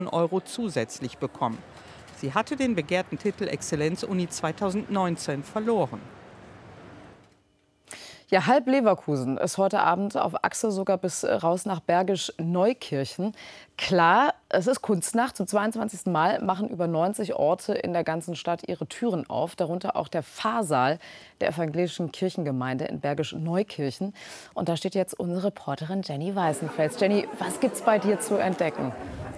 Euro zusätzlich bekommen. Sie hatte den begehrten Titel Exzellenzuni 2019 verloren. Ja, halb Leverkusen ist heute Abend auf Achse sogar bis raus nach Bergisch Neukirchen. Klar, es ist Kunstnacht. Zum 22. Mal machen über 90 Orte in der ganzen Stadt ihre Türen auf. Darunter auch der Pfarrsaal der evangelischen Kirchengemeinde in Bergisch Neukirchen. Und da steht jetzt unsere Reporterin Jenny Weißenfels. Jenny, was gibt's bei dir zu entdecken?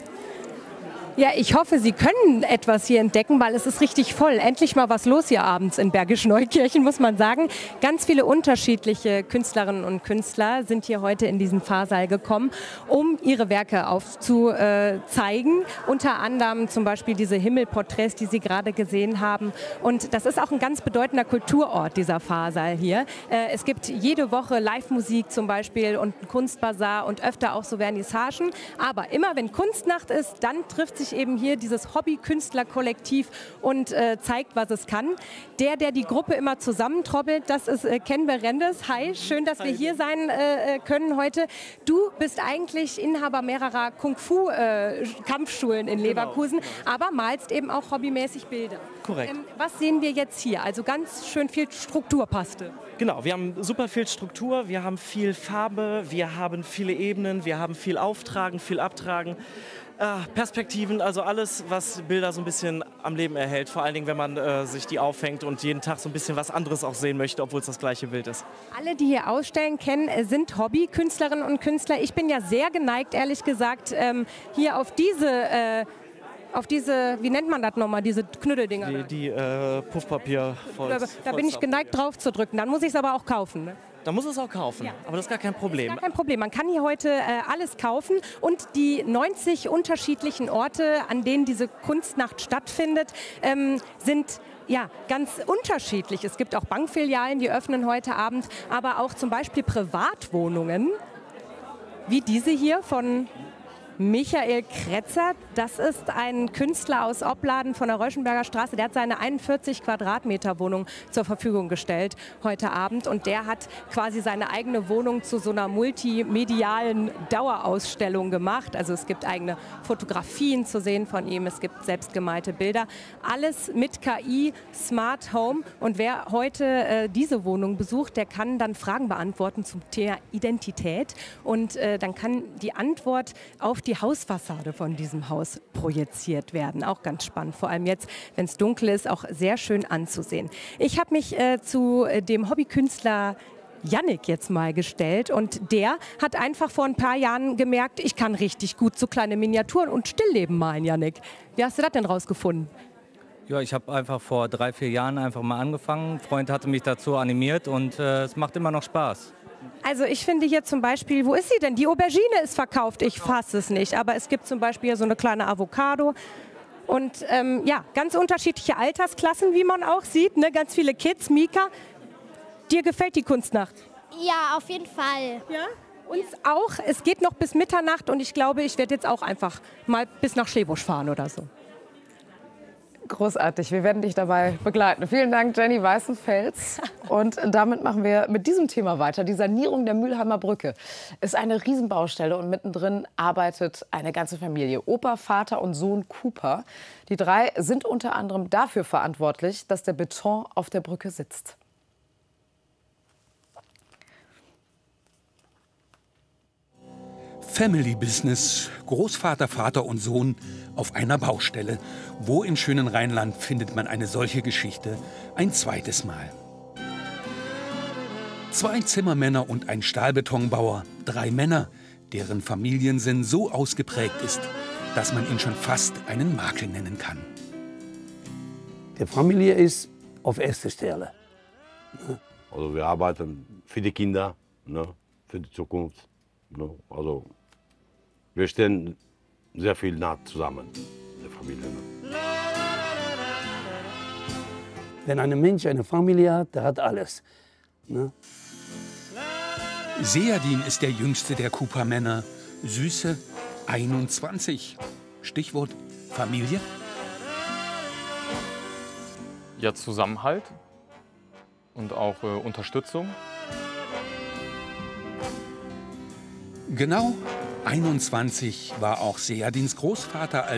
Ja, ich hoffe, Sie können etwas hier entdecken, weil es ist richtig voll. Endlich mal was los hier abends in Bergisch Neukirchen, muss man sagen. Ganz viele unterschiedliche Künstlerinnen und Künstler sind hier heute in diesen Pfarrsaal gekommen, um ihre Werke aufzuzeigen. Unter anderem zum Beispiel diese Himmelporträts, die Sie gerade gesehen haben. Und das ist auch ein ganz bedeutender Kulturort, dieser Pfarrsaal hier. Es gibt jede Woche Live-Musik zum Beispiel und einen Kunstbazar und öfter auch so Vernissagen. Aber immer wenn Kunstnacht ist, dann trifft sich eben hier dieses Hobby-Künstler-Kollektiv und zeigt, was es kann. Der die Gruppe immer zusammentroppelt, das ist Ken Berendes. Hi, schön, dass wir hier sein können heute. Du bist eigentlich Inhaber mehrerer Kung-Fu-Kampfschulen in Leverkusen, aber malst eben auch hobbymäßig Bilder. Korrekt. Was sehen wir jetzt hier? Also ganz schön viel Strukturpaste. Genau, wir haben super viel Struktur, wir haben viel Farbe, wir haben viele Ebenen, wir haben viel Auftragen, viel Abtragen. Perspektiven, also alles, was Bilder so ein bisschen am Leben erhält. Vor allen Dingen, wenn man sich die aufhängt und jeden Tag so ein bisschen was anderes auch sehen möchte, obwohl es das gleiche Bild ist. Alle, die hier ausstellen, sind Hobby-Künstlerinnen und Künstler. Ich bin ja sehr geneigt, ehrlich gesagt, hier auf diese, wie nennt man das nochmal, diese Knütteldinger? Die Puffpapier. Da bin ich geneigt drauf zu drücken. Dann muss ich es aber auch kaufen. Ne? Da muss es auch kaufen, ja. Aber das ist gar kein Problem. Das ist gar kein Problem. Man kann hier heute alles kaufen und die 90 unterschiedlichen Orte, an denen diese Kunstnacht stattfindet, sind ja, ganz unterschiedlich. Es gibt auch Bankfilialen, die öffnen heute Abend, aber auch zum Beispiel Privatwohnungen, wie diese hier von Michael Kretzer. Das ist ein Künstler aus Opladen von der Reuschenberger Straße. Der hat seine 41 Quadratmeter Wohnung zur Verfügung gestellt heute Abend. Und der hat quasi seine eigene Wohnung zu so einer multimedialen Dauerausstellung gemacht. Also es gibt eigene Fotografien zu sehen von ihm. Es gibt selbstgemalte Bilder. Alles mit KI, Smart Home. Und wer heute diese Wohnung besucht, der kann dann Fragen beantworten zum Thema Identität. Und dann kann die Antwort auf die Hausfassade von diesem Haus projiziert werden. Auch ganz spannend, vor allem jetzt, wenn es dunkel ist, auch sehr schön anzusehen. Ich habe mich zu dem Hobbykünstler Yannick jetzt mal gestellt und der hat einfach vor ein paar Jahren gemerkt, ich kann richtig gut so kleine Miniaturen und Stillleben malen, Yannick. Wie hast du das denn rausgefunden? Ja, ich habe einfach vor 3, 4 Jahren einfach mal angefangen. Ein Freund hatte mich dazu animiert und es macht immer noch Spaß. Also ich finde hier zum Beispiel, wo ist sie denn? Die Aubergine ist verkauft, ich fasse es nicht. Aber es gibt zum Beispiel hier so eine kleine Avocado. Und ja, ganz unterschiedliche Altersklassen, wie man auch sieht. Ne? Ganz viele Kids. Mika, dir gefällt die Kunstnacht? Ja, auf jeden Fall. Ja? Uns auch. Es geht noch bis Mitternacht und ich glaube, ich werde jetzt auch einfach mal bis nach Schlebusch fahren oder so. Großartig, wir werden dich dabei begleiten. Vielen Dank, Jenny Weißenfels. Und damit machen wir mit diesem Thema weiter. Die Sanierung der Mülheimer Brücke ist eine Riesenbaustelle und mittendrin arbeitet eine ganze Familie. Opa, Vater und Sohn Cooper. Die 3 sind unter anderem dafür verantwortlich, dass der Beton auf der Brücke sitzt. Family Business, Großvater, Vater und Sohn auf einer Baustelle. Wo im schönen Rheinland findet man eine solche Geschichte ein zweites Mal? 2 Zimmermänner und ein Stahlbetonbauer, 3 Männer, deren Familiensinn so ausgeprägt ist, dass man ihn schon fast einen Makel nennen kann. Die Familie ist auf erster Stelle. Also wir arbeiten für die Kinder, ne, für die Zukunft. Ne, also wir stehen sehr viel nah zusammen, der Familie. Ne. Wenn ein Mensch eine Familie hat, der hat alles. Ne? Seadin ist der jüngste der Cooper-Männer. Süße 21. Stichwort Familie. Ja, Zusammenhalt und auch Unterstützung. Genau 21 war auch Seadins Großvater, als